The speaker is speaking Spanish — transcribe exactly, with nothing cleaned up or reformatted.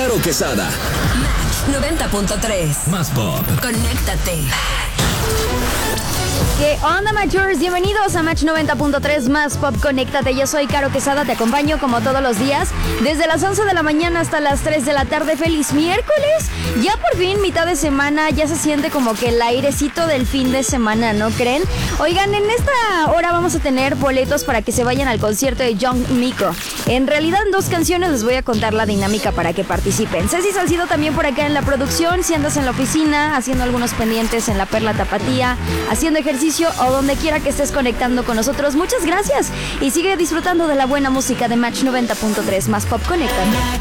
Caro Quesada. Match noventa punto tres. Más pop. Conéctate. ¿Qué onda, Matchers? Bienvenidos a Match noventa punto tres Más Pop, Conéctate. Yo soy Caro Quesada, te acompaño como todos los días desde las once de la mañana hasta las tres de la tarde. ¡Feliz miércoles! Ya por fin, mitad de semana, ya se siente como que el airecito del fin de semana, ¿no creen? Oigan, en esta hora vamos a tener boletos para que se vayan al concierto de Young Miko. En realidad, en dos canciones les voy a contar la dinámica para que participen. Ceci Salcido también por acá en la producción. Si andas en la oficina, haciendo algunos pendientes en la Perla Tapatía, haciendo ejercicio o donde quiera que estés conectando con nosotros, muchas gracias y sigue disfrutando de la buena música de Match noventa punto tres Más Pop, Conéctate.